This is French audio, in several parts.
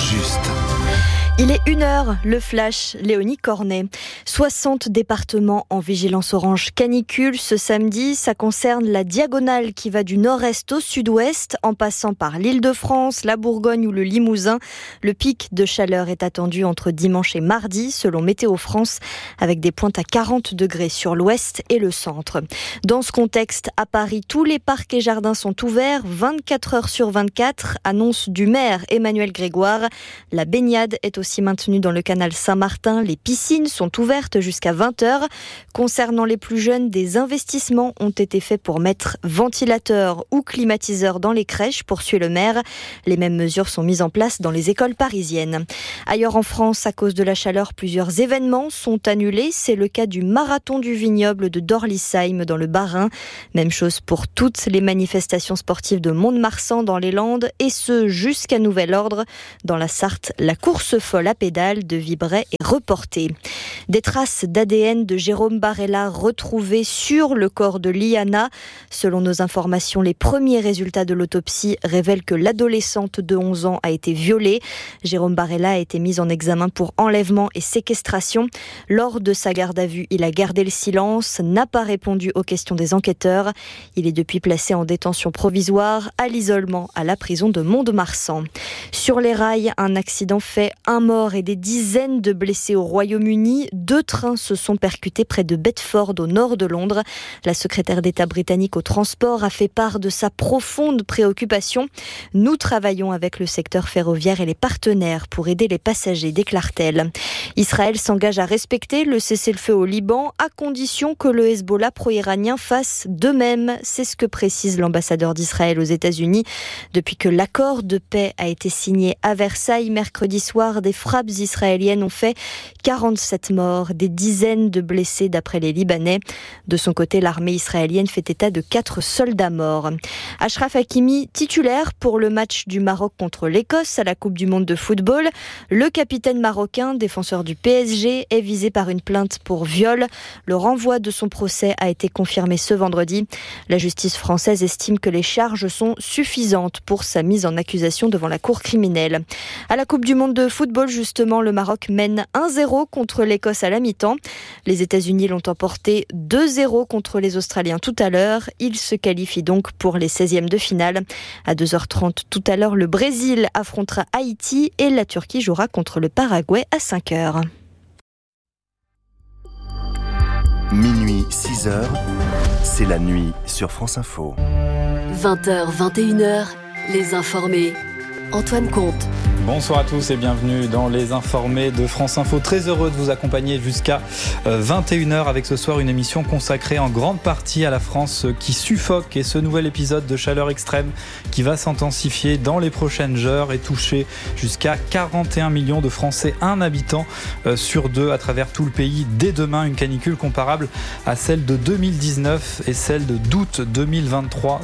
juste. Il est 1h, le flash, Léonie Cornet. 60 départements en vigilance orange canicule ce samedi. Ça concerne la diagonale qui va du nord-est au sud-ouest, en passant par l'Île-de-France, la Bourgogne ou le Limousin. Le pic de chaleur est attendu entre dimanche et mardi, selon Météo France, avec des pointes à 40 degrés sur l'ouest et le centre. Dans ce contexte, à Paris, tous les parcs et jardins sont ouverts 24 heures sur 24, annonce du maire Emmanuel Grégoire. La baignade est aussi maintenue dans le canal Saint-Martin. Les piscines sont ouvertes jusqu'à 20h. Concernant les plus jeunes, des investissements ont été faits pour mettre ventilateurs ou climatiseurs dans les crèches, poursuit le maire. Les mêmes mesures sont mises en place dans les écoles parisiennes. Ailleurs en France, à cause de la chaleur, plusieurs événements sont annulés. C'est le cas du marathon du vignoble de Dorlisheim dans le Bas-Rhin. Même chose pour toutes les manifestations sportives de Mont-de-Marsan dans les Landes, et ce jusqu'à nouvel ordre. Dans la Sarthe, la course folle à pédale de Vibray est reportée. Des traces d'ADN de Jérôme Barella retrouvées sur le corps de Liana. Selon nos informations, les premiers résultats de l'autopsie révèlent que l'adolescente de 11 ans a été violée. Jérôme Barella a été mis en examen pour enlèvement et séquestration. Lors de sa garde à vue, il a gardé le silence, n'a pas répondu aux questions des enquêteurs. Il est depuis placé en détention provisoire à l'isolement à la prison de Mont-de-Marsan. Sur les rails, un accident fait un mort et des dizaines de blessés au Royaume-Uni. 2 trains se sont percutés près de Bedford, au nord de Londres. La secrétaire d'État britannique au transport a fait part de sa profonde préoccupation. Nous travaillons avec le secteur ferroviaire et les partenaires pour aider les passagers, déclare-t-elle. Israël s'engage à respecter le cessez-le-feu au Liban, à condition que le Hezbollah pro-iranien fasse de même. C'est ce que précise l'ambassadeur d'Israël aux États-Unis. Depuis que l'accord de paix a été signé à Versailles mercredi soir, des frappes israéliennes ont fait 47 morts, des dizaines de blessés d'après les Libanais. De son côté, l'armée israélienne fait état de 4 soldats morts. Achraf Hakimi, titulaire pour le match du Maroc contre l'Écosse à la Coupe du Monde de football. Le capitaine marocain, défenseur du PSG, est visé par une plainte pour viol. Le renvoi de son procès a été confirmé ce vendredi. La justice française estime que les charges sont suffisantes pour sa mise en accusation devant la cour criminelle. À la Coupe du Monde de football, justement, le Maroc mène 1-0 contre l'Écosse à la mi-temps. Les États-Unis l'ont emporté 2-0 contre les Australiens tout à l'heure. Ils se qualifient donc pour les 16e de finale. À 2h30 tout à l'heure, le Brésil affrontera Haïti et la Turquie jouera contre le Paraguay à 5h. Minuit, 6h, c'est la nuit sur France Info. 20h, 21h, les informés. Antoine Comte. Bonsoir à tous et bienvenue dans les informés de France Info. Très heureux de vous accompagner jusqu'à 21h avec ce soir une émission consacrée en grande partie à la France qui suffoque, et ce nouvel épisode de chaleur extrême qui va s'intensifier dans les prochaines heures et toucher jusqu'à 41 millions de Français, un habitant sur 2 à travers tout le pays. Dès demain, une canicule comparable à celle de 2019 et celle d'août 2003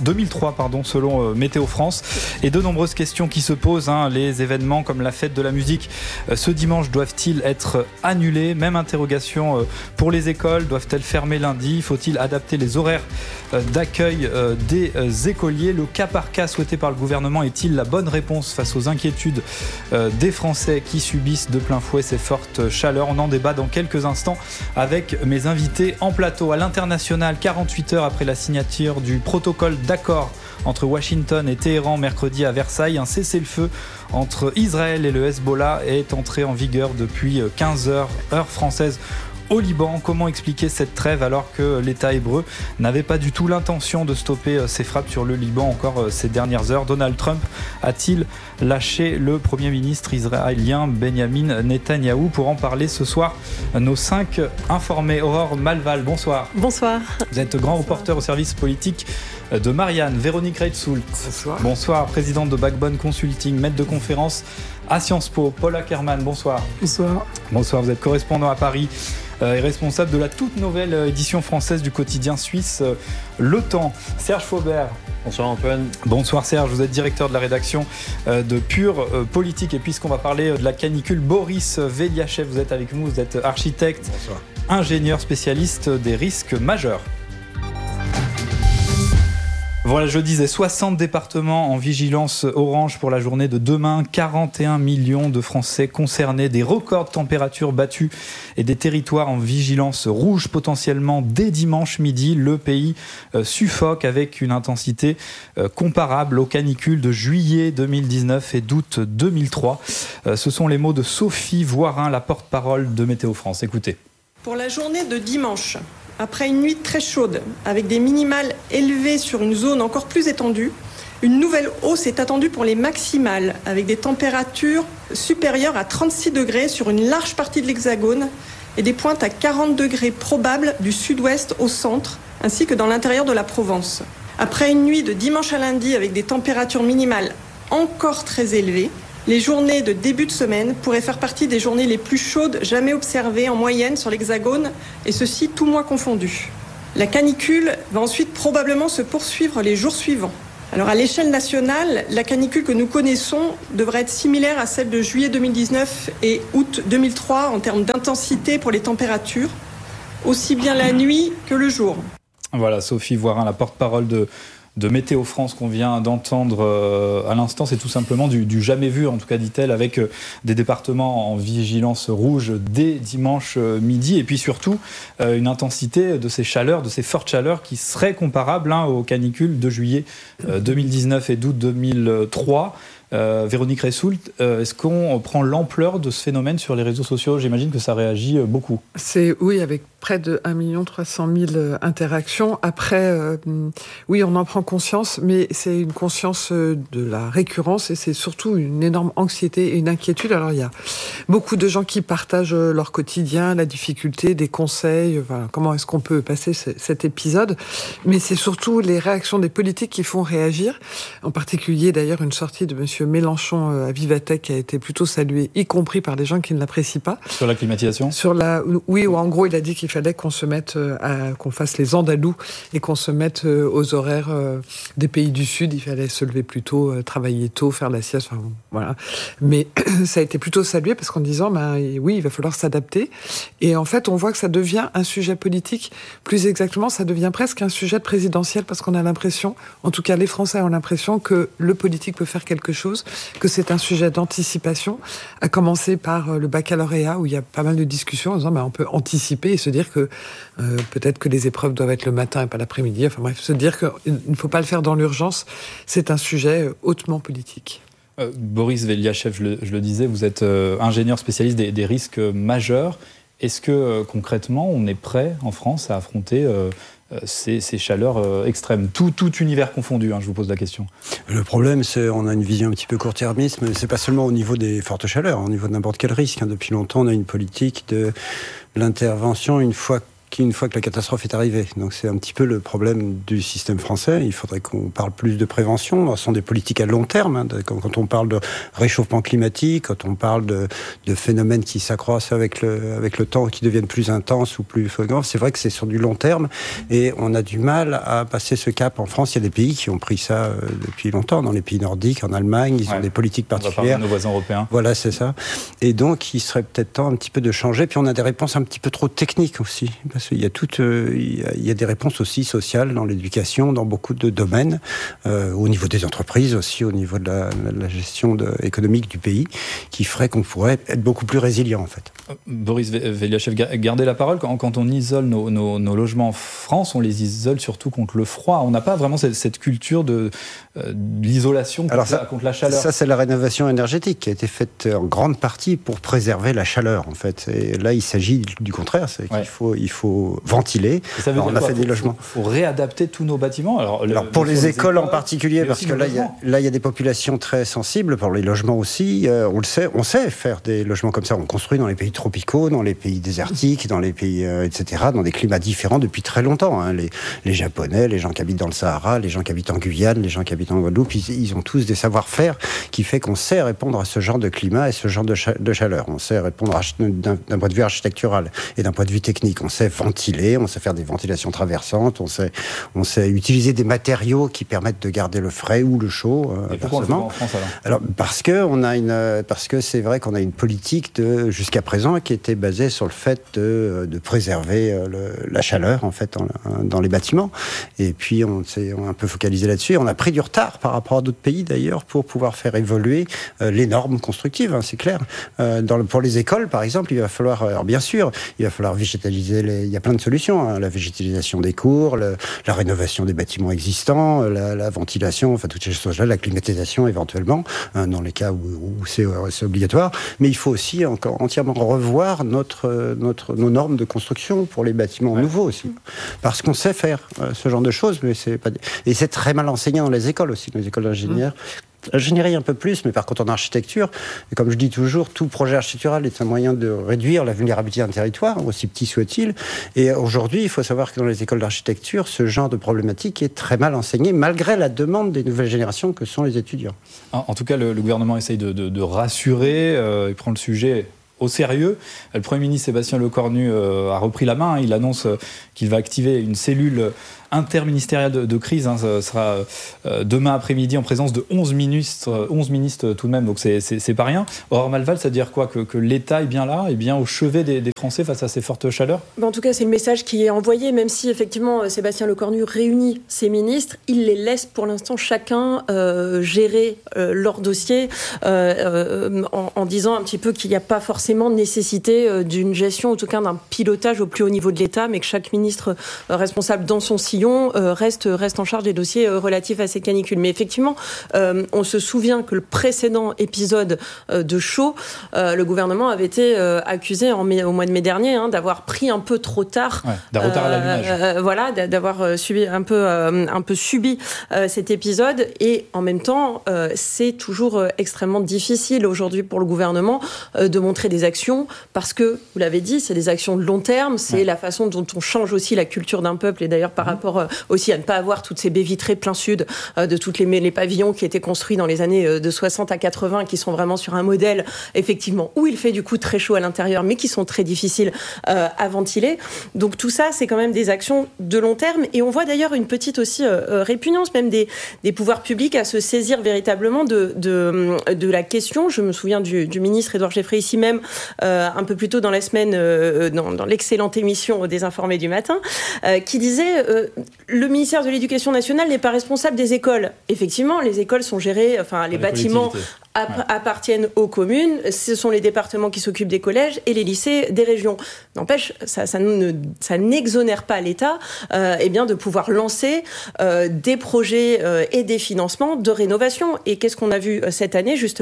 selon Météo France. Et de nombreuses questions qui se posent, les événements comme la fête de la musique ce dimanche doivent-ils être annulés? Même interrogation pour les écoles, doivent-elles fermer lundi? Faut-il adapter les horaires d'accueil des écoliers? Le cas par cas souhaité par le gouvernement est-il la bonne réponse face aux inquiétudes des Français qui subissent de plein fouet ces fortes chaleurs? On en débat dans quelques instants avec mes invités en plateau. À l'international, 48 heures après la signature du protocole d'accord entre Washington et Téhéran mercredi à Versailles, un cessez-le-feu entre Israël et le Hezbollah est entré en vigueur depuis 15 heures, heure française, au Liban. Comment expliquer cette trêve alors que l'État hébreu n'avait pas du tout l'intention de stopper ses frappes sur le Liban encore ces dernières heures? Donald Trump a-t-il lâché le Premier ministre israélien Benjamin Netanyahou? Pour en parler ce soir, nos 5 informés. Aurore Malval, bonsoir. Bonsoir. Vous êtes grand reporter au service politique de Marianne. Véronique Reitsoult. Bonsoir. Bonsoir, présidente de Backbone Consulting, maître de conférence à Sciences Po. Paul Ackerman, bonsoir. Bonsoir. Bonsoir, vous êtes correspondant à Paris et responsable de la toute nouvelle édition française du quotidien suisse Le Temps. Serge Faubert. Bonsoir Antoine. Bonsoir Serge, vous êtes directeur de la rédaction de Pure Politique. Et puisqu'on va parler de la canicule, Boris Veliachev, vous êtes avec nous, vous êtes architecte, bonsoir, ingénieur spécialiste des risques majeurs. Voilà, je disais 60 départements en vigilance orange pour la journée de demain, 41 millions de Français concernés, des records de température battus et des territoires en vigilance rouge potentiellement dès dimanche midi. Le pays suffoque avec une intensité comparable aux canicules de juillet 2019 et d'août 2003. Ce sont les mots de Sophie Voirin, la porte-parole de Météo France. Écoutez. Pour la journée de dimanche, après une nuit très chaude, avec des minimales élevées sur une zone encore plus étendue, une nouvelle hausse est attendue pour les maximales, avec des températures supérieures à 36 degrés sur une large partie de l'Hexagone et des pointes à 40 degrés probables du sud-ouest au centre, ainsi que dans l'intérieur de la Provence. Après une nuit de dimanche à lundi avec des températures minimales encore très élevées, les journées de début de semaine pourraient faire partie des journées les plus chaudes jamais observées en moyenne sur l'Hexagone, et ceci tout mois confondu. La canicule va ensuite probablement se poursuivre les jours suivants. Alors à l'échelle nationale, la canicule que nous connaissons devrait être similaire à celle de juillet 2019 et août 2003 en termes d'intensité pour les températures, aussi bien la nuit que le jour. Voilà, Sophie Voirin, la porte-parole de Météo France qu'on vient d'entendre à l'instant. C'est tout simplement du jamais vu, en tout cas dit-elle, avec des départements en vigilance rouge dès dimanche midi, et puis surtout une intensité de ces chaleurs, de ces fortes chaleurs qui seraient comparables aux canicules de juillet 2019 et d'août 2003. Véronique Ressoult, est-ce qu'on prend l'ampleur de ce phénomène sur les réseaux sociaux ? J'imagine que ça réagit beaucoup. Oui, avec près de 1 300 000 interactions. Après, oui, on en prend conscience, mais c'est une conscience de la récurrence et c'est surtout une énorme anxiété et une inquiétude. Alors, il y a beaucoup de gens qui partagent leur quotidien, la difficulté, des conseils, voilà, comment est-ce qu'on peut passer cet épisode. Mais c'est surtout les réactions des politiques qui font réagir. En particulier, d'ailleurs, une sortie de Monsieur Mélenchon à Vivatech a été plutôt saluée, y compris par des gens qui ne l'apprécient pas. Sur la climatisation ? Oui, ou en gros, il a dit qu'il fallait qu'on se mette qu'on fasse les Andalous et qu'on se mette aux horaires des pays du Sud. Il fallait se lever plus tôt, travailler tôt, faire la sieste, enfin, voilà. Mais ça a été plutôt salué parce qu'en disant, oui, il va falloir s'adapter. Et en fait, on voit que ça devient un sujet politique. Plus exactement, ça devient presque un sujet présidentiel parce qu'on a l'impression, en tout cas les Français ont l'impression que le politique peut faire quelque chose, que c'est un sujet d'anticipation, à commencer par le baccalauréat où il y a pas mal de discussions en disant on peut anticiper et se dire que peut-être que les épreuves doivent être le matin et pas l'après-midi. Enfin bref, se dire qu'il ne faut pas le faire dans l'urgence, c'est un sujet hautement politique. Boris Veliachev, je le disais, vous êtes ingénieur spécialiste des risques majeurs. Est-ce que concrètement, on est prêt en France à affronter ces chaleurs extrêmes, tout univers confondu, je vous pose la question. Le problème, c'est qu'on a une vision un petit peu court-termiste, mais c'est pas seulement au niveau des fortes chaleurs, au niveau de n'importe quel risque. Depuis longtemps, on a une politique de l'intervention une fois que la catastrophe est arrivée. Donc c'est un petit peu le problème du système français. Il faudrait qu'on parle plus de prévention. Ce sont des politiques à long terme. Quand on parle de réchauffement climatique, quand on parle de phénomènes qui s'accroissent avec le temps, qui deviennent plus intenses ou plus fréquents, c'est vrai que c'est sur du long terme. Et on a du mal à passer ce cap. En France, il y a des pays qui ont pris ça depuis longtemps. Dans les pays nordiques, en Allemagne, ils ont des politiques particulières. On va parler de nos voisins européens. Voilà, c'est ça. Et donc, il serait peut-être temps un petit peu de changer. Puis on a des réponses un petit peu trop techniques aussi. Il y a des réponses aussi sociales dans l'éducation, dans beaucoup de domaines, au niveau des entreprises aussi, au niveau de la gestion économique du pays, qui ferait qu'on pourrait être beaucoup plus résilient en fait. Boris Veliachev, gardez la parole. Quand on isole nos logements en France, on les isole surtout contre le froid. On n'a pas vraiment cette culture de l'isolation contre la chaleur. Ça, c'est la rénovation énergétique qui a été faite en grande partie pour préserver la chaleur en fait. Et là, il s'agit du contraire, c'est qu'il faut ventiler. On a fait des logements. Il faut réadapter tous nos bâtiments. Alors pour les écoles en particulier, parce que là, il y a des populations très sensibles. Pour les logements aussi, on sait faire des logements comme ça. On construit dans les pays tropicaux, dans les pays désertiques, dans les pays, etc., dans des climats différents depuis très longtemps. Les Japonais, les gens qui habitent dans le Sahara, les gens qui habitent en Guyane, les gens qui habitent en Guadeloupe, ils ont tous des savoir-faire qui fait qu'on sait répondre à ce genre de climat et ce genre de chaleur. On sait répondre d'un point de vue architectural et d'un point de vue technique. On sait ventiler, on sait faire des ventilations traversantes, on sait utiliser des matériaux qui permettent de garder le frais ou le chaud. Et pourquoi on le fait pas en France alors ? Parce que c'est vrai qu'on a une politique jusqu'à présent qui était basée sur le fait de préserver la chaleur en fait dans les bâtiments. Et puis on s'est un peu focalisé là-dessus. On a pris du retard par rapport à d'autres pays d'ailleurs pour pouvoir faire évoluer les normes constructives, c'est clair. Pour les écoles par exemple, il va falloir, alors bien sûr, il va falloir végétaliser. Il y a plein de solutions, la végétalisation des cours, la rénovation des bâtiments existants, la ventilation, enfin toutes ces choses-là, la climatisation éventuellement, dans les cas où c'est obligatoire. Mais il faut aussi encore entièrement revoir nos normes de construction pour les bâtiments nouveaux aussi, parce qu'on sait faire ce genre de choses, mais et c'est très mal enseigné dans les écoles aussi, dans les écoles d'ingénieurs. L'ingénierie un peu plus, mais par contre en architecture, et comme je dis toujours, tout projet architectural est un moyen de réduire la vulnérabilité d'un territoire, aussi petit soit-il. Et aujourd'hui, il faut savoir que dans les écoles d'architecture, ce genre de problématique est très mal enseigné, malgré la demande des nouvelles générations que sont les étudiants. En tout cas, le gouvernement essaye de rassurer, il prend le sujet au sérieux. Le Premier ministre Sébastien Lecornu a repris la main, il annonce qu'il va activer une cellule interministérielle de crise. Ça sera demain après-midi en présence de 11 ministres tout de même, donc c'est pas rien. Aurore Malval, ça veut dire quoi, que l'État est bien là, est bien au chevet des Français face à ces fortes chaleurs ? En tout cas, c'est le message qui est envoyé, même si effectivement Sébastien Lecornu réunit ses ministres, il les laisse pour l'instant chacun gérer leur dossier en disant un petit peu qu'il n'y a pas forcément nécessité d'une gestion, en tout cas d'un pilotage au plus haut niveau de l'État, mais que chaque ministre responsable dans son sillon reste en charge des dossiers relatifs à ces canicules. Mais effectivement, on se souvient que le précédent épisode de chaud, le gouvernement avait été accusé au mois de mai dernier d'avoir pris un peu trop tard, d'un retard à l'allumage. D'avoir subi un peu subi cet épisode. Et en même temps, c'est toujours extrêmement difficile aujourd'hui pour le gouvernement de montrer des actions, parce que, vous l'avez dit, c'est des actions de long terme, c'est la façon dont on change aussi la culture d'un peuple, et d'ailleurs par rapport aussi à ne pas avoir toutes ces baies vitrées plein sud de toutes les pavillons qui étaient construits dans les années de 60 à 80, qui sont vraiment sur un modèle effectivement où il fait du coup très chaud à l'intérieur, mais qui sont très difficiles à ventiler. Donc tout ça, c'est quand même des actions de long terme, et on voit d'ailleurs une petite aussi répugnance même des pouvoirs publics à se saisir véritablement de la question. Je me souviens du ministre Édouard Geffray ici même un peu plus tôt dans la semaine dans l'excellente émission des Informés du matin, qui disait le ministère de l'Éducation nationale n'est pas responsable des écoles. Effectivement, les écoles sont gérées, les bâtiments appartiennent aux communes, ce sont les départements qui s'occupent des collèges et les lycées des régions. N'empêche, ça n'exonère pas l'État de pouvoir lancer des projets et des financements de rénovation. Et qu'est-ce qu'on a vu cette année, justement ?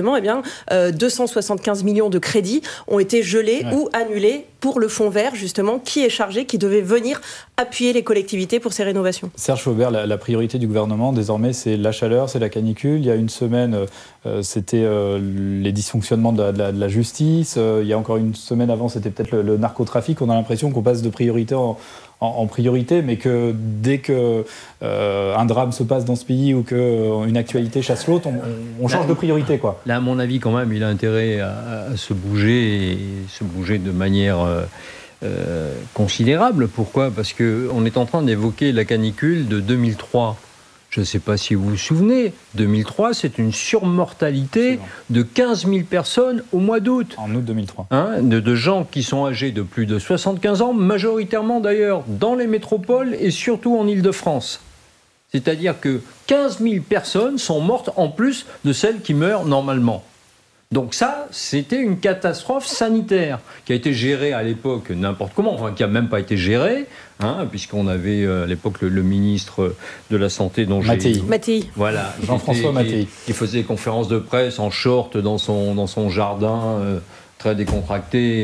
275 millions de crédits ont été gelés ou annulés pour le fonds vert, justement, qui devait venir appuyer les collectivités pour ces rénovations. Serge Faubert, la priorité du gouvernement, désormais, c'est la chaleur, c'est la canicule. Il y a une semaine, c'était les dysfonctionnements de la justice. Il y a encore une semaine avant, c'était peut-être le narcotrafic. On a l'impression qu'on passe de priorité en priorité, mais que dès que un drame se passe dans ce pays ou qu'une actualité chasse l'autre, on change de priorité, quoi. Là, à mon avis, quand même, il a intérêt à se bouger, et se bouger de manière considérable. Pourquoi ? Parce qu'on est en train d'évoquer la canicule de 2003. Je ne sais pas si vous vous souvenez, 2003, c'est une surmortalité de 15 000 personnes au mois d'août. En août 2003. De gens qui sont âgés de plus de 75 ans, majoritairement d'ailleurs dans les métropoles et surtout en Île-de-France. C'est-à-dire que 15 000 personnes sont mortes en plus de celles qui meurent normalement. Donc ça, c'était une catastrophe sanitaire qui a été gérée à l'époque n'importe comment, qui n'a même pas été gérée, puisqu'on avait à l'époque le ministre de la Santé dont Mattei. Voilà, Jean-François Mattei. Qui faisait des conférences de presse en short dans son jardin, très décontracté,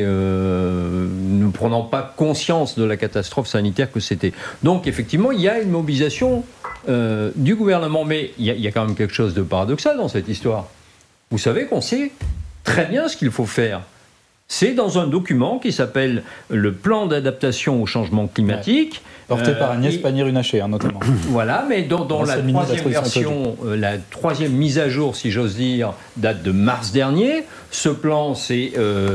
ne prenant pas conscience de la catastrophe sanitaire que c'était. Donc effectivement, il y a une mobilisation du gouvernement, mais il y a quand même quelque chose de paradoxal dans cette histoire. Vous savez qu'on sait très bien ce qu'il faut faire. C'est dans un document qui s'appelle le plan d'adaptation au changement climatique. Porté par Agnès Pannier-Runacher, notamment. Voilà, mais dans la troisième version, la troisième mise à jour, si j'ose dire, date de mars dernier. Ce plan, c'est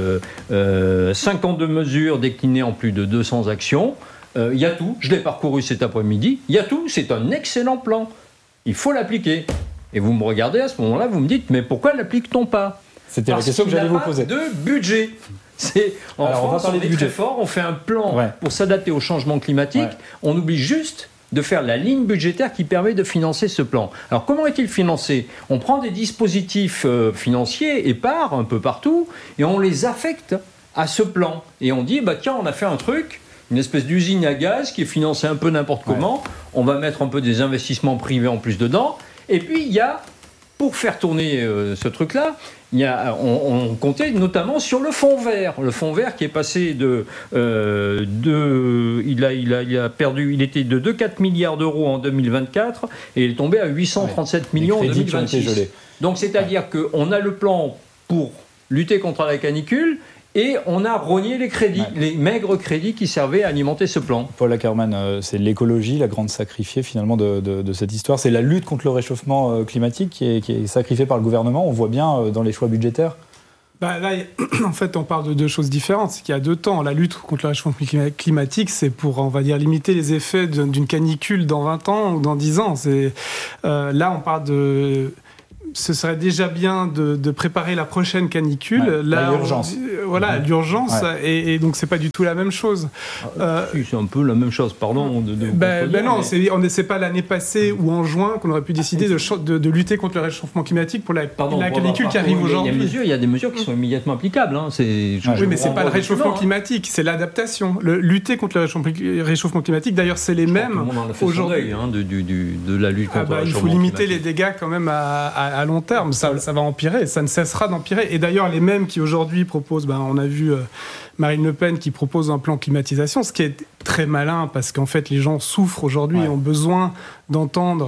52 mesures déclinées en plus de 200 actions. Il y a tout, je l'ai parcouru cet après-midi, il y a tout, c'est un excellent plan. Il faut l'appliquer. Et vous me regardez à ce moment-là, vous me dites, mais pourquoi l'applique-t-on pas ? C'était la question que j'allais vous poser. De budget. En France, on est très fort, on fait un plan pour s'adapter au changement climatique. On oublie juste de faire la ligne budgétaire qui permet de financer ce plan. Alors comment est-il financé ? On prend des dispositifs financiers épars un peu partout et on les affecte à ce plan. Et on dit, tiens, on a fait un truc, une espèce d'usine à gaz qui est financée un peu n'importe comment. On va mettre un peu des investissements privés en plus dedans. Et puis il y a, pour faire tourner ce truc-là, on comptait notamment sur le fonds vert. Le fonds vert qui est passé il était de 2,4 milliards d'euros en 2024 et il est tombé à 837 millions en 2026. Donc c'est-à-dire qu'on a le plan pour lutter contre la canicule et on a rogné les crédits, les maigres crédits qui servaient à alimenter ce plan. Paul Ackermann, c'est l'écologie, la grande sacrifiée finalement de cette histoire. C'est la lutte contre le réchauffement climatique qui est sacrifiée par le gouvernement. On voit bien dans les choix budgétaires. Là, en fait, on parle de deux choses différentes. C'est qu'il y a deux temps. La lutte contre le réchauffement climatique, c'est pour, on va dire, limiter les effets d'une canicule dans 20 ans ou dans 10 ans. Là, on parle de... Ce serait déjà bien de préparer la prochaine canicule. L'urgence. L'urgence. Et donc, c'est pas du tout la même chose. C'est un peu la même chose, pardon. C'est pas l'année passée ou en juin qu'on aurait pu décider de lutter contre le réchauffement climatique pour la canicule qui arrive aujourd'hui. Il y a des mesures qui sont immédiatement applicables. Oui, mais c'est pas le réchauffement climatique, c'est l'adaptation. Lutter contre le réchauffement climatique, d'ailleurs, c'est les mêmes aujourd'hui. De la lutte contre le réchauffement climatique. Il faut limiter les dégâts quand même à long terme, ça va empirer, ça ne cessera d'empirer. Et d'ailleurs, les mêmes qui aujourd'hui proposent, on a vu Marine Le Pen qui propose un plan climatisation, ce qui est très malin parce qu'en fait, les gens souffrent aujourd'hui et ont besoin d'entendre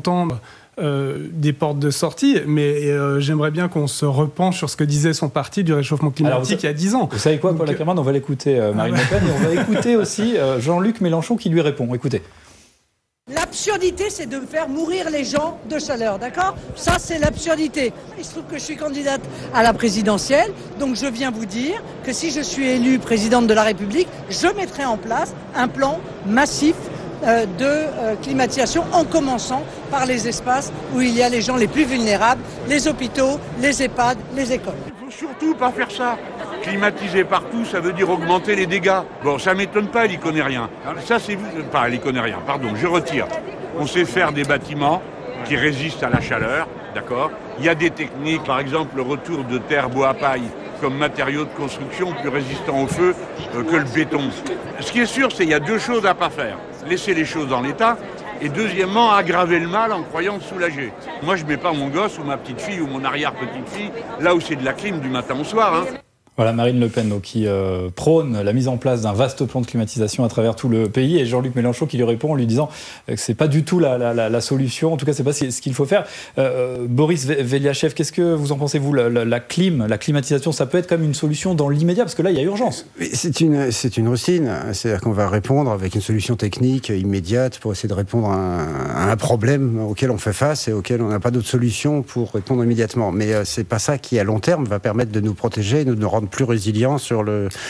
des portes de sortie, mais j'aimerais bien qu'on se repenche sur ce que disait son parti du réchauffement climatique il y a 10 ans. Vous savez quoi, Paul Ackermann, on va l'écouter, Marine Le Pen, et on va écouter aussi Jean-Luc Mélenchon qui lui répond. Écoutez. L'absurdité, c'est de faire mourir les gens de chaleur, d'accord ? Ça, c'est l'absurdité. Il se trouve que je suis candidate à la présidentielle, donc je viens vous dire que si je suis élue présidente de la République, je mettrai en place un plan massif de climatisation, en commençant par les espaces où il y a les gens les plus vulnérables, les hôpitaux, les EHPAD, les écoles. Il ne faut surtout pas faire ça. Climatiser partout, ça veut dire augmenter les dégâts. Bon, ça ne m'étonne pas, elle n'y connaît rien. Ça, c'est... Pas, elle n'y connaît rien, pardon, je retire. On sait faire des bâtiments qui résistent à la chaleur, d'accord ? Il y a des techniques, par exemple, le retour de terre, bois, paille, comme matériau de construction plus résistant au feu que le béton. Ce qui est sûr, c'est qu'il y a deux choses à ne pas faire. Laisser les choses dans l'état, et deuxièmement, aggraver le mal en croyant soulager. Moi, je ne mets pas mon gosse ou ma petite fille ou mon arrière-petite-fille là où c'est de la clim du matin au soir, hein. Voilà, Marine Le Pen qui prône la mise en place d'un vaste plan de climatisation à travers tout le pays, et Jean-Luc Mélenchon qui lui répond en lui disant que c'est pas du tout la solution, en tout cas c'est pas ce qu'il faut faire. Boris Veliachev, qu'est-ce que vous en pensez, vous, la climatisation, ça peut être comme une solution dans l'immédiat, parce que là il y a urgence. C'est une rustine, c'est-à-dire qu'on va répondre avec une solution technique immédiate pour essayer de répondre à un problème auquel on fait face et auquel on n'a pas d'autre solution pour répondre immédiatement. Mais c'est pas ça qui à long terme va permettre de nous protéger, de nous rendre plus résilients sur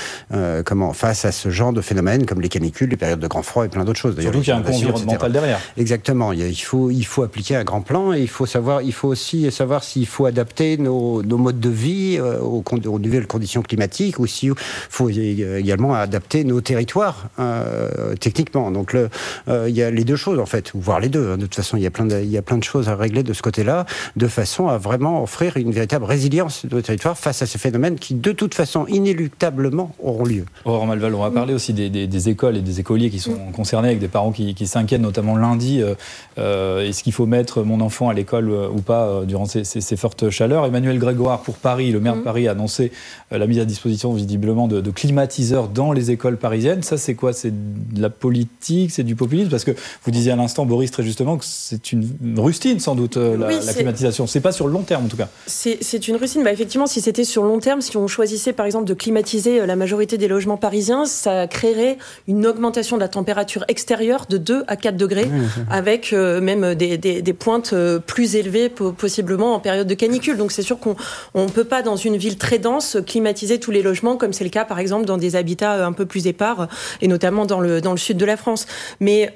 face à ce genre de phénomènes comme les canicules, les périodes de grand froid et plein d'autres choses. Surtout qu'il y a un coût environnemental derrière. Exactement. Il faut appliquer un grand plan, et il faut aussi savoir s'il faut adapter nos modes de vie aux nouvelles conditions climatiques, ou s'il faut également adapter nos territoires techniquement. Donc il y a les deux choses en fait, ou voire les deux. De toute façon, il y a plein de choses à régler de ce côté-là, de façon à vraiment offrir une véritable résilience de nos territoires face à ces phénomènes qui de toute façon inéluctablement auront lieu. Aurore Malval, on va parler aussi des écoles et des écoliers qui sont concernés, avec des parents qui s'inquiètent, notamment lundi. Est-ce qu'il faut mettre mon enfant à l'école ou pas durant ces fortes chaleurs ? Emmanuel Grégoire, pour Paris, le maire de Paris, a annoncé la mise à disposition visiblement de climatiseurs dans les écoles parisiennes. Ça, c'est quoi ? C'est de la politique ? C'est du populisme ? Parce que vous disiez à l'instant, Boris, très justement, que c'est une rustine sans doute, la climatisation. C'est pas sur le long terme en tout cas. C'est une rustine. Effectivement, si c'était sur le long terme, si on choisissait choisissait par exemple de climatiser la majorité des logements parisiens, ça créerait une augmentation de la température extérieure de 2 à 4 degrés, avec même des pointes plus élevées possiblement en période de canicule. Donc c'est sûr qu'on ne peut pas, dans une ville très dense, climatiser tous les logements, comme c'est le cas par exemple dans des habitats un peu plus épars, et notamment dans le sud de la France. Mais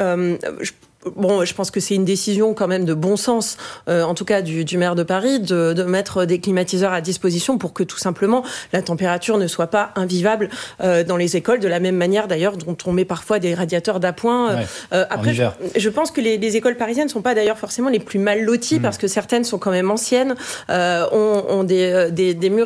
je pense que c'est une décision quand même de bon sens, en tout cas du maire de Paris, de mettre des climatiseurs à disposition pour que tout simplement la température ne soit pas invivable dans les écoles, de la même manière d'ailleurs dont on met parfois des radiateurs d'appoint. Après, je pense que les écoles parisiennes ne sont pas d'ailleurs forcément les plus mal loties, parce que certaines sont quand même anciennes, ont des murs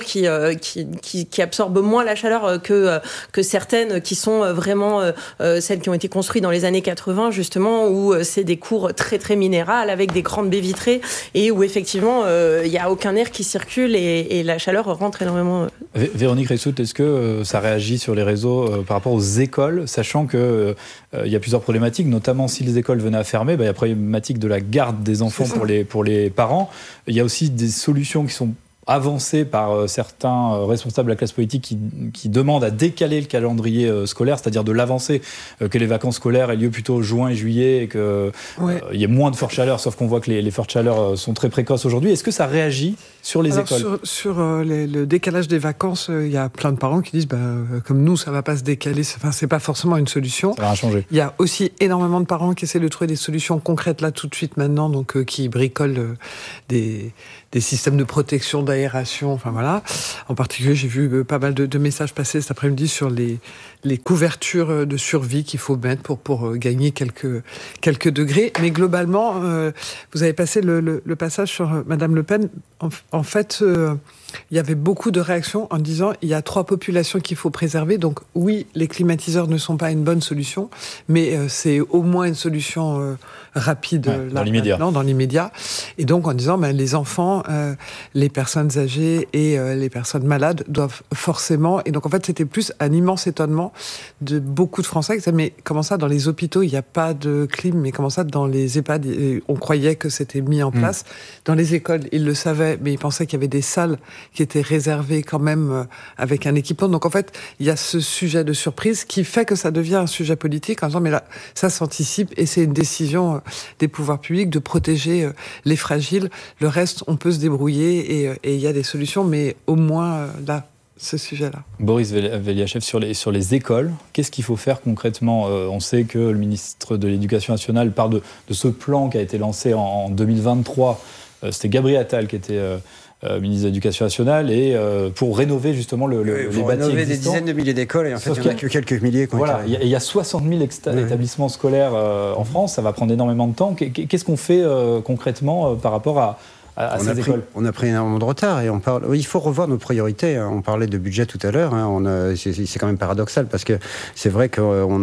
qui absorbent moins la chaleur que certaines qui sont vraiment celles qui ont été construites dans les années 80 justement, où c'est des cours très très minérales avec des grandes baies vitrées et où effectivement il n'y a aucun air qui circule et la chaleur rentre énormément. Véronique Reissout, est-ce que ça réagit sur les réseaux par rapport aux écoles, sachant qu'il y a plusieurs problématiques, notamment si les écoles venaient à fermer, il y a la problématique de la garde des enfants pour les parents. Il y a aussi des solutions qui sont avancé par certains responsables de la classe politique qui demandent à décaler le calendrier scolaire, c'est-à-dire de l'avancer, que les vacances scolaires aient lieu plutôt juin et juillet et qu'il y ait moins de fortes chaleurs, sauf qu'on voit que les fortes chaleurs sont très précoces aujourd'hui. Est-ce que ça réagit sur les écoles ? Sur le décalage des vacances, il y a plein de parents qui disent comme nous, ça ne va pas se décaler, c'est pas forcément une solution. Ça va rien changer. Il y a aussi énormément de parents qui essaient de trouver des solutions concrètes là tout de suite maintenant, donc qui bricolent des systèmes de protection, d'aération, enfin voilà. En particulier, j'ai vu pas mal de messages passer cet après-midi sur les couvertures de survie qu'il faut mettre pour gagner quelques degrés. Mais globalement, vous avez passé le passage sur Madame Le Pen. En fait, il y avait beaucoup de réactions en disant il y a 3 populations qu'il faut préserver. Donc oui, les climatiseurs ne sont pas une bonne solution, mais c'est au moins une solution rapide dans l'immédiat. Et donc en disant les enfants, les personnes âgées et les personnes malades doivent forcément... Et donc en fait, c'était plus un immense étonnement de beaucoup de Français qui disaient mais comment ça, dans les hôpitaux, il n'y a pas de clim, mais comment ça, dans les EHPAD, on croyait que c'était mis en place. Dans les écoles, ils le savaient, mais ils pensaient qu'il y avait des salles qui étaient réservées quand même avec un équipement. Donc en fait, il y a ce sujet de surprise qui fait que ça devient un sujet politique en disant mais là, ça s'anticipe et c'est une décision des pouvoirs publics de protéger les fragiles. Le reste, on peut se débrouiller et il y a des solutions, mais au moins là, ce sujet-là. Boris Veliachev, sur les écoles, qu'est-ce qu'il faut faire concrètement ? On sait que le ministre de l'Éducation nationale parle de ce plan qui a été lancé en 2023. C'était Gabriel Attal qui était ministre de l'Éducation nationale, et pour rénover justement les bâtis rénover existants. Des dizaines de milliers d'écoles, et en fait, il n'y en a que quelques milliers. Il y a 60 000 établissements scolaires en France, ça va prendre énormément de temps. Qu'est-ce qu'on fait concrètement par rapport à ces écoles ? On a pris énormément de retard et il faut revoir nos priorités. On parlait de budget tout à l'heure. C'est quand même paradoxal parce que c'est vrai qu'on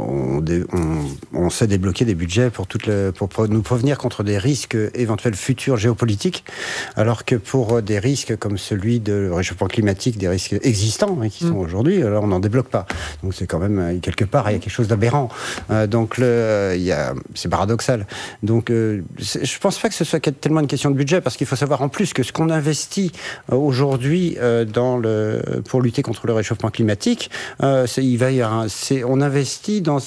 sait débloquer des budgets pour nous prévenir contre des risques éventuels futurs géopolitiques, alors que pour des risques comme celui de réchauffement climatique, des risques existants qui sont aujourd'hui, alors on n'en débloque pas. Donc c'est quand même quelque part il y a quelque chose d'aberrant. C'est paradoxal. Donc je pense pas que ce soit tellement une question de budget. Parce qu'il faut savoir en plus que ce qu'on investit aujourd'hui pour lutter contre le réchauffement climatique, on investit dans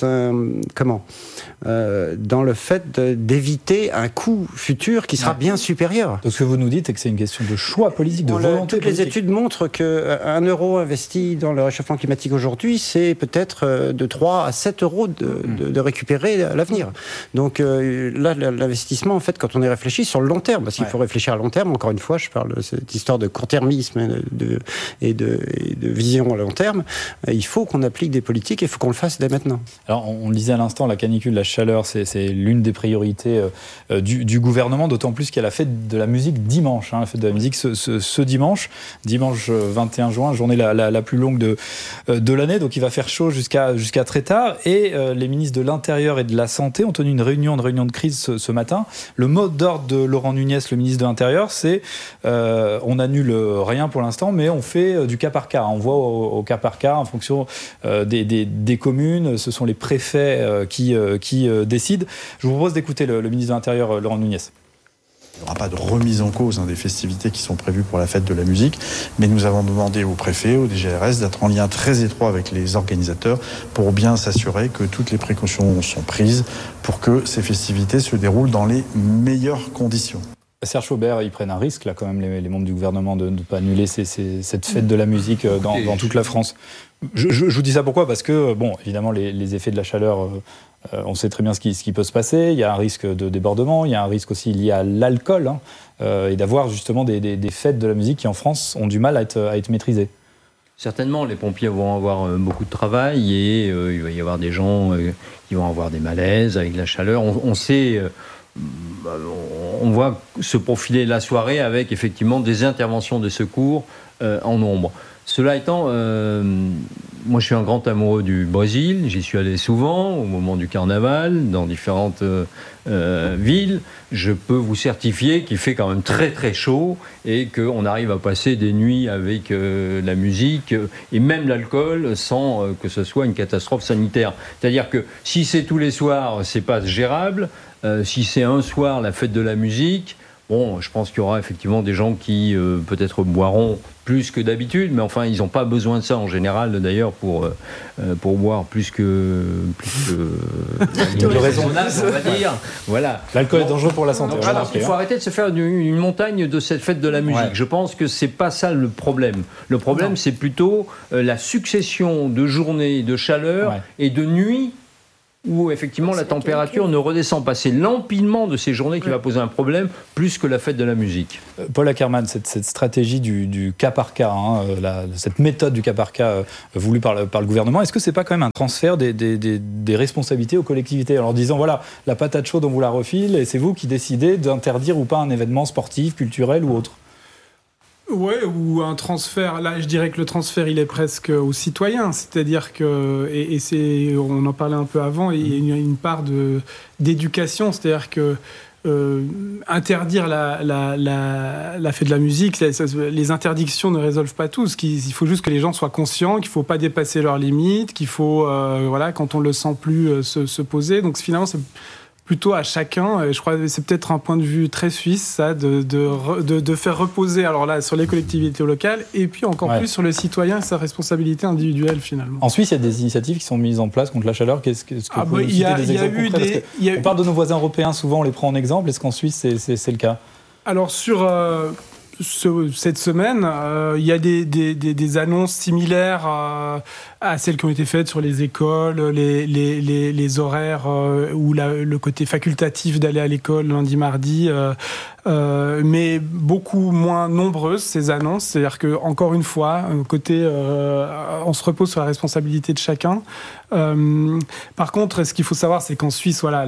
le fait d'éviter un coût futur qui sera bien supérieur. Donc ce que vous nous dites, c'est que c'est une question de choix politique, de volonté politique. Toutes les études montrent qu'un euro investi dans le réchauffement climatique aujourd'hui, c'est peut-être de 3 à 7 euros de récupérer à l'avenir. Donc là, l'investissement, en fait, quand on y réfléchit sur le long terme, parce qu'il faut réfléchir à long terme, encore une fois, je parle de cette histoire de court-termisme et de vision à long terme, il faut qu'on applique des politiques et il faut qu'on le fasse dès maintenant. Alors, on le disait à l'instant, la canicule, la chaleur, c'est l'une des priorités du gouvernement, d'autant plus qu'il y a la fête de la musique dimanche, la fête de la musique ce dimanche 21 juin, journée la plus longue de l'année, donc il va faire chaud jusqu'à très tard, et les ministres de l'Intérieur et de la Santé ont tenu une réunion de crise ce matin. Le mot d'ordre de Laurent Nunez, le ministre de l'Intérieur, c'est on annule rien pour l'instant, mais on fait du cas par cas. On voit au cas par cas en fonction des communes. Ce sont les préfets qui décident. Je vous propose d'écouter le ministre de l'Intérieur, Laurent Nunez. Il n'y aura pas de remise en cause des festivités qui sont prévues pour la fête de la musique, mais nous avons demandé au préfet, au DGRS, d'être en lien très étroit avec les organisateurs pour bien s'assurer que toutes les précautions sont prises pour que ces festivités se déroulent dans les meilleures conditions. Serge Faubert, ils prennent un risque, là, quand même, les membres du gouvernement, de ne pas annuler cette fête de la musique dans toute la France. Je vous dis ça pourquoi ? Parce que, bon, évidemment, les effets de la chaleur, on sait très bien ce qui peut se passer. Il y a un risque de débordement, il y a un risque aussi lié à l'alcool, et d'avoir justement des fêtes de la musique qui, en France, ont du mal à être maîtrisées. Certainement, les pompiers vont avoir beaucoup de travail et il va y avoir des gens qui vont avoir des malaises avec la chaleur. On sait... on voit se profiler la soirée avec effectivement des interventions de secours en nombre. Cela étant, moi je suis un grand amoureux du Brésil, j'y suis allé souvent au moment du carnaval, dans différentes villes. Je peux vous certifier qu'il fait quand même très très chaud et qu'on arrive à passer des nuits avec la musique et même l'alcool sans que ce soit une catastrophe sanitaire. C'est-à-dire que si c'est tous les soirs, c'est pas gérable. Si c'est un soir la fête de la musique, bon, je pense qu'il y aura effectivement des gens qui peut-être boiront plus que d'habitude, mais enfin, ils n'ont pas besoin de ça en général, d'ailleurs, pour boire plus que raisonnable, on va dire. Voilà. L'alcool est dangereux pour la santé. Alors, il faut arrêter de se faire une montagne de cette fête de la musique. Ouais. Je pense que c'est pas ça le problème. Le problème, c'est plutôt la succession de journées de chaleur et de nuits où effectivement la température ne redescend pas. C'est l'empilement de ces journées qui va poser un problème plus que la fête de la musique. Paul Ackerman, cette stratégie du cas par cas, cette méthode du cas par cas voulue par le gouvernement, est-ce que c'est pas quand même un transfert des responsabilités aux collectivités en leur disant voilà, la patate chaude on vous la refile et c'est vous qui décidez d'interdire ou pas un événement sportif, culturel ou autre? Ouais, ou un transfert. Là, je dirais que le transfert, il est presque aux citoyens. C'est-à-dire que, on en parlait un peu avant, il y a une part d'éducation. C'est-à-dire que interdire la fête de la musique, les interdictions ne résolvent pas tout. Il faut juste que les gens soient conscients qu'il ne faut pas dépasser leurs limites, qu'il faut, quand on ne le sent plus, se poser. Donc finalement, c'est plutôt à chacun, je crois que c'est peut-être un point de vue très suisse, ça, de faire reposer, alors là, sur les collectivités locales, et puis encore plus sur le citoyen et sa responsabilité individuelle, finalement. En Suisse, il y a des initiatives qui sont mises en place contre la chaleur. Qu'est-ce que vous pouvez citer des exemples concrets ? On parle de nos voisins européens, souvent on les prend en exemple. Est-ce qu'en Suisse, c'est le cas ? Alors, sur... cette semaine, il y a des annonces similaires à celles qui ont été faites sur les écoles, les horaires ou le côté facultatif d'aller à l'école lundi, mardi, mais beaucoup moins nombreuses ces annonces. C'est-à-dire que encore une fois, côté, on se repose sur la responsabilité de chacun. Par contre, ce qu'il faut savoir, c'est qu'en Suisse, voilà,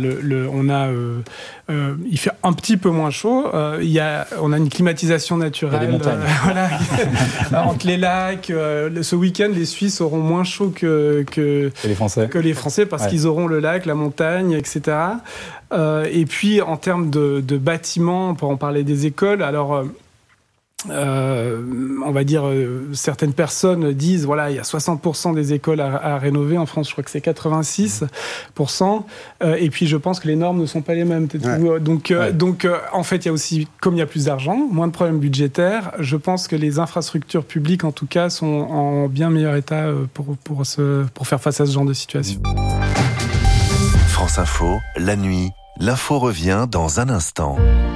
il fait un petit peu moins chaud. On a une climatisation naturelle. Il y a des montagnes. Entre les lacs. Ce week-end, les Suisses auront moins chaud que les Français parce qu'ils auront le lac, la montagne, etc. Et puis, en termes de bâtiments, pour en parler des écoles, alors... on va dire, certaines personnes disent, voilà, il y a 60% des écoles à rénover. En France, je crois que c'est 86%. Et puis, je pense que les normes ne sont pas les mêmes. Ouais. Donc, en fait, il y a aussi, comme il y a plus d'argent, moins de problèmes budgétaires, je pense que les infrastructures publiques, en tout cas, sont en bien meilleur état pour faire face à ce genre de situation. France Info, la nuit, l'info revient dans un instant.